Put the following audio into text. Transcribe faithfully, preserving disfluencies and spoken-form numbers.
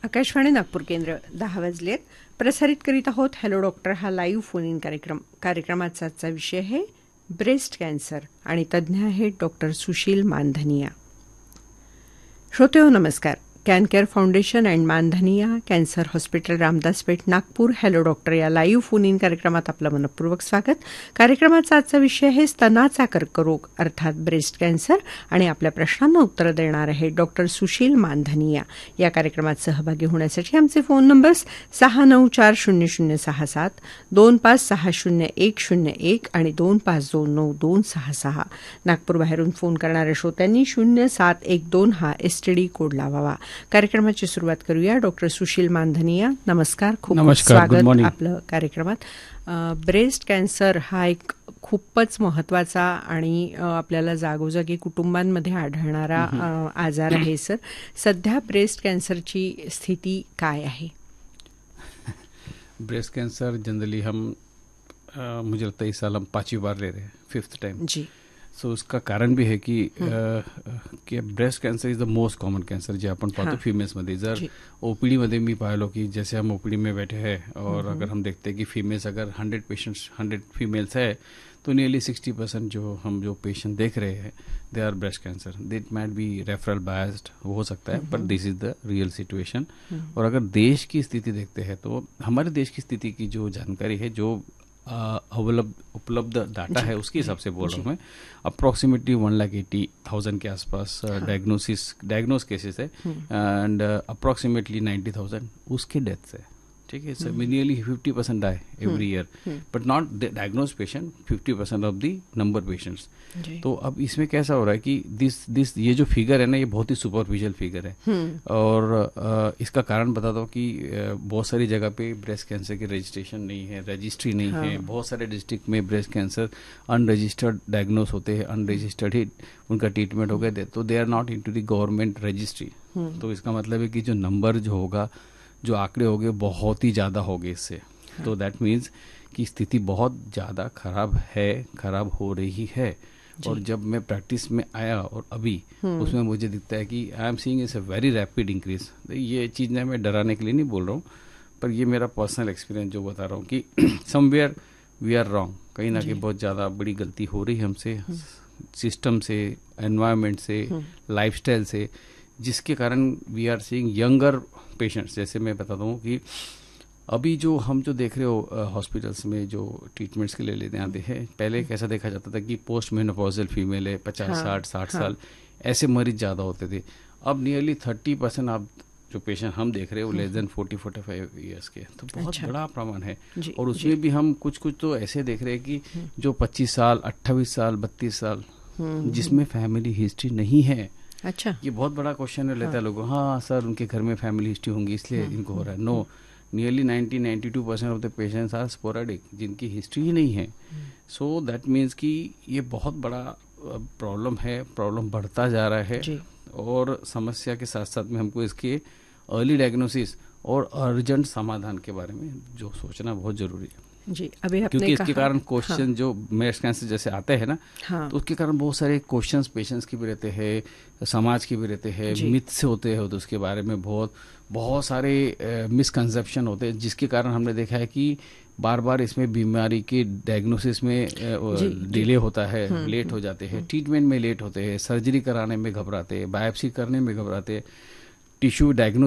आकाशवाणी नागपूर केंद्र दहा वाजलेत. प्रसारित करीत आहोत हॅलो डॉक्टर हा लाईव्ह फोन इन कार्यक्रम. कार्यक्रमाचा आजचा विषय आहे ब्रेस्ट कॅन्सर आणि तज्ज्ञ आहेत डॉक्टर सुशील मानधनिया. श्रोतेहो नमस्कार. कॅनकेअर foundation and मानधनिया cancer hospital Ramdaspeth Nagpur hello doctor या लाईव्ह फोन इन कार्यक्रमात आपलं मनपूर्वक स्वागत. कार्यक्रमाचा आजचा विषय आहे स्तनाचा कर्करोग अर्थात ब्रेस्ट कॅन्सर आणि आपल्या प्रश्नांना उत्तर देणार आहे डॉक्टर सुशील मानधनिया. या कार्यक्रमात सहभागी होण्यासाठी आमचे फोन नंबर्स सहा नऊ चार शून्य शून्य सहा सात दोन पाच सहा शून्य एक शून्य एक आणि दोन पाच दोन नऊ दोन सहा सहा. नागपूर बाहेरून फोन करणाऱ्या श्रोत्यांनी शून्य सात एक दोन हा एस टी डी कोड लावावा. कार्यक्रमाची सुरुवात करूया. डॉक्टर सुशील मानधनिया नमस्कार. खूप स्वागत आपलं कार्यक्रमात. ब्रेस्ट कॅन्सर हा एक खूपच महत्त्वाचा आणि आपल्याला जागोजागी कुटुंबांमध्ये आढळणारा आजार आहे. सर, सध्या ब्रेस्ट कॅन्सरची स्थिती काय आहे? ब्रेस्ट कैंसर जनरली हम आ, मुझे लगता है इस साल हम पांचवी बार ले रहे हैं, फिफ्थ टाइम जी. सो so, उसका कारण भी है कि की breast cancer is the most common cancer जे आपण पाहतो फिमेल्समध्ये. जर ओपीडीमध्ये मी पाहिलो की जैसे हम ओपीडी में बैठे हैं और अगर हम देखते हैं कि फीमेल्स अगर हंड्रेड पेशेंट्स हंड्रेड फीमेल्स है तो नियरली सिक्सटी परसेंट जो हम जो पेशेंट देख रहे हैं they are breast cancer. दिट might be referral biased हो सकता है, but this is the real situation. और अगर देश की स्थिति देखते हैं तो हमारे देश की स्थिति की जो जानकारी है, जो उपलब्ध उपलब्ध डाटा है, उसके हिसाब से बोल रहा हूँ मैं. Approximately one lakh eighty thousand के आसपास डायग्नोसिस डायग्नोस केसेस है एंड अप्रॉक्सीमेटली नाइन्टी थाउजेंड उसके डेथ्स है. ठीक है sir. Nearly fifty percent die every year, but not diagnose patient, fifty percent of the number patients. तो अब इसमें कैसा हो रहा है कि दिस दिस ये जो फिगर है ना, ये बहुत ही सुपरफिशियल फिगर है. और आ, इसका कारण बताता हूँ कि आ, बहुत सारी जगह पे ब्रेस्ट कैंसर की रजिस्ट्रेशन नहीं है, रजिस्ट्री नहीं हाँ. है. बहुत सारे डिस्ट्रिक्ट में ब्रेस्ट कैंसर अनरजिस्टर्ड डायग्नोस होते हैं, अनरजिस्टर्ड ही उनका ट्रीटमेंट हो गए, तो they are not in to the government registry. तो इसका मतलब है कि जो नंबर जो होगा, जो आंकड़े हो गए बहुत ही ज़्यादा हो गए इससे. हाँ. तो दैट मीन्स कि स्थिति बहुत ज़्यादा खराब है, खराब हो रही है. और जब मैं प्रैक्टिस में आया और अभी उसमें मुझे दिखता है कि I am seeing it's a very rapid increase. ये चीज़ ने मैं डराने के लिए नहीं बोल रहा हूँ, पर ये मेरा पर्सनल एक्सपीरियंस जो बता रहा हूँ कि समवेयर वी आर रॉन्ग. कहीं ना कहीं बहुत ज़्यादा बड़ी गलती हो रही है हमसे, सिस्टम से, एनवायरनमेंट से, लाइफस्टाइल से, जिसके कारण we are seeing younger patients. जैसे मैं बताता हूँ कि अभी जो हम जो देख रहे हो हॉस्पिटल्स में जो ट्रीटमेंट्स के लिए लेने आते हैं, पहले कैसा देखा जाता था कि पोस्ट मेनोपॉजल फीमेल है, पचास साठ साठ साल ऐसे मरीज ज़्यादा होते थे. अब नियरली थर्टी परसेंट आप जो पेशेंट हम देख रहे हो less than forty forty five years के, तो बहुत अच्छा. बड़ा प्रमाण है. और उसमें भी हम कुछ कुछ तो ऐसे देख रहे हैं कि जो पच्चीस साल अट्ठाईस साल बत्तीस साल जिसमें फैमिली हिस्ट्री नहीं है. अच्छा, ये बहुत बड़ा क्वेश्चन है लेता है लोगों. हाँ सर, उनके घर में फैमिली हिस्ट्री होंगी इसलिए इनको हो रहा है. No, nearly ninety ninety two percent of the patients are sporadic, जिनकी हिस्ट्री ही नहीं है. सो दैट मीन्स कि ये बहुत बड़ा प्रॉब्लम है, प्रॉब्लम बढ़ता जा रहा है. और समस्या के साथ साथ में हमको इसके अर्ली डायग्नोसिस और अर्जेंट समाधान के बारे में जो सोचना बहुत जरूरी है जी. अभी क्योंकि इसके कारण क्वेश्चन हाँ. जो ब्रेस्ट कैंसर जैसे आते हैं ना हाँ. तो उसके कारण बहुत सारे क्वेश्चंस पेशेंट्स के भी रहते हैं, समाज के भी रहते हैं, मिथ से होते हैं, तो उसके बारे में बहुत बहुत सारे मिसकंसेप्शन होते हैं, जिसके कारण हमने देखा है कि बार बार इसमें बीमारी के डायग्नोसिस में डिले होता है, लेट हो जाते हैं, ट्रीटमेंट में लेट होते हैं, सर्जरी कराने में घबराते हैं, बायोप्सी करने में घबराते हैं, टिश्यू डायग्नोसिस